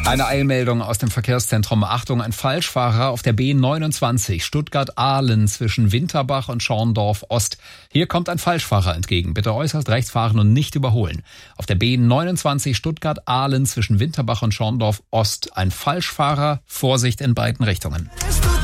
Eine Eilmeldung aus dem Verkehrszentrum. Achtung, ein Falschfahrer auf der B29 Stuttgart-Ahlen zwischen Winterbach und Schorndorf Ost. Hier kommt ein Falschfahrer entgegen. Bitte äußerst rechts fahren und nicht überholen. Auf der B29 Stuttgart-Ahlen zwischen Winterbach und Schorndorf Ost ein Falschfahrer. Vorsicht in beiden Richtungen.